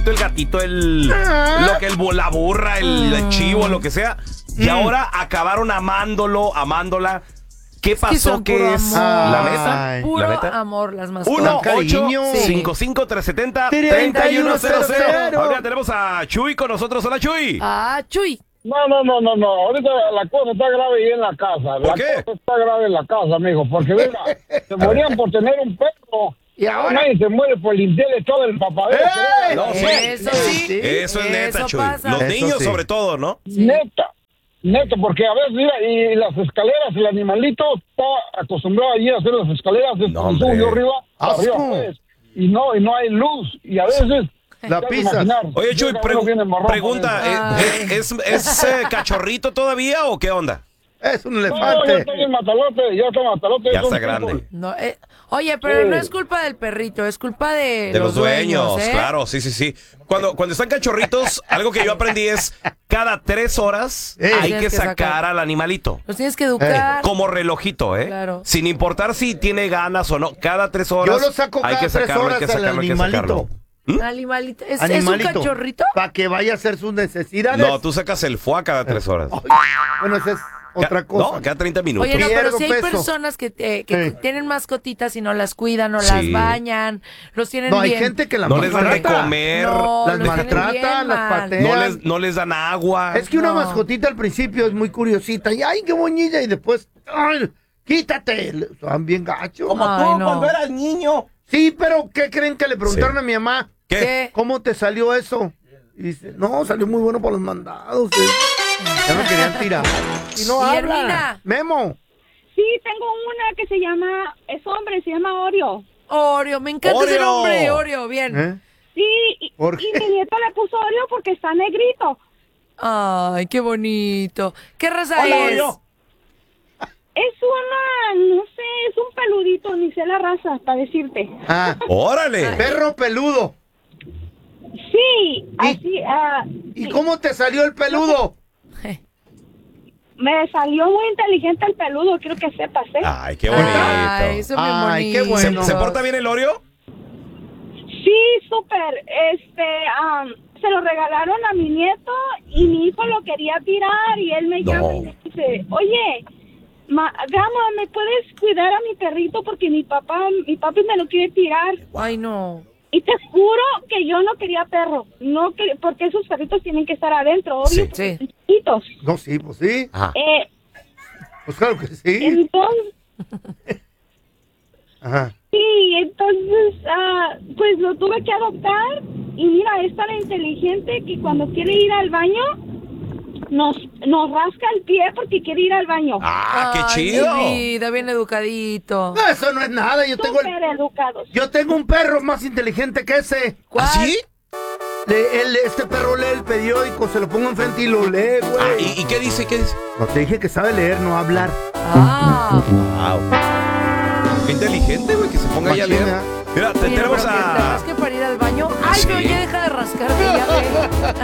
el gatito, la burra, el chivo, lo que sea. Y ahora acabaron amándola. ¿Qué pasó? ¿Qué es? ¿La neta? Puro ¿La neta? amor, las mascotas. 1-855-370-3100. Ahora tenemos a Chuy con nosotros. Hola, Chuy. Chuy. No. Ahorita la cosa está grave ahí en la casa. ¿Por qué? La cosa está grave en la casa, mijo. Porque, mira, se morían por tener un perro. ¿Y ahora? Nadie se muere por limpiarle todo el papadero. No, sí. Eso sí. Eso es neta, Eso Chuy. pasa. Los Eso niños sí. sobre todo, ¿no? Neta, porque a veces, mira, y las escaleras, el animalito está acostumbrado allí a hacer las escaleras, No, hombre. subió arriba, Asco. pues, y no hay luz, y a veces... La te has de pisas. imaginar, Oye, Chuy, llega uno bien embarrado por pregunta, dentro. ¿es cachorrito todavía o qué onda? Es un No, ya elefante. está bien matalote, Ya es un está grande. pitbull. No, oye, pero Sí. no es culpa del perrito, es culpa de De los dueños, ¿eh? claro, sí. Cuando están cachorritos, algo que yo aprendí es cada 3 horas hay Tienes que que sacar sacar. al animalito. Los tienes que educar. Como relojito, ¿eh? Claro. Sin importar si tiene ganas o no, cada 3 horas Yo lo saco hay cada que 3 sacarlo, hay horas que al sacarlo, hay que sacarlo. animalito. Animalito. ¿Es un cachorrito? Para que vaya a hacer sus necesidades. No, tú sacas el foie cada 3 horas. Bueno, esa es otra cosa. No, cada 30 minutos. Oye, no, pero Pierdo si hay peso. personas que Sí. tienen mascotitas y no las cuidan, no Sí. las bañan, los tienen No, hay bien. gente que las No les dan de maltrata. comer, No, Las los tienen maltrata, bien las mal. patea. no les dan agua. Es que una No. mascotita al principio es muy curiosita. Y ay, qué bonita. Y después, ay, quítate. Son bien gachos. Ay, no. eras niño. Sí, pero ¿qué creen que le preguntaron Sí. a mi mamá? ¿Qué? ¿Cómo te salió eso? Y dice, no, salió muy bueno para los mandados. Ya me querían tirar. Y no Y habla. Hermina. Memo. Sí, tengo una que se llama, es hombre, se llama Oreo. Oreo, me encanta ese Oreo. nombre, Oreo, bien. ¿Eh? Sí, ¿Por y qué? mi nieto le puso Oreo porque está negrito. Ay, qué bonito. ¿Qué raza Hola, es? Oreo. Es una, no sé, es un peludito, ni sé la raza, para decirte. Ah, Órale. perro peludo. Sí, así, ¿Y sí. cómo te salió el peludo? Me salió muy inteligente el peludo, quiero que sepas, ¿eh? Ay, qué bonito. Ay, eso es muy Ay, qué bonito. bueno. ¿Se porta bien el Oreo? Sí, súper, se lo regalaron a mi nieto y mi hijo lo quería tirar y él me llama y me dice, oye, Gama, ¿me puedes cuidar a mi perrito porque mi papi me lo quiere tirar? Ay, no. Y te juro que yo no quería perro, no porque esos perritos tienen que estar adentro, obvio, Sí. porque son chiquitos. No, sí, pues sí. Ajá. Pues claro que sí. Entonces, Ajá. sí, entonces, pues lo tuve que adoptar y mira, es tan inteligente que cuando quiere ir al baño, nos rasca el pie porque quiere ir al baño. Ah, qué Ay, chido. mi vida, bien educadito. No, eso no es nada. Súper educados. Yo tengo un perro más inteligente que ese. ¿Cuál? ¿Ah, sí? Este perro lee el periódico, se lo pongo enfrente y lo lee, güey. Ah, ¿y qué dice? ¿Qué dice? No te dije que sabe leer, no hablar. Ah. Wow. Qué inteligente, güey, que se ponga ahí a leer. Machina. Mira, Oye, tenemos pero que te a... rasque para ir al baño. Ay, Sí. no, ya deja de rascarte, ya ve.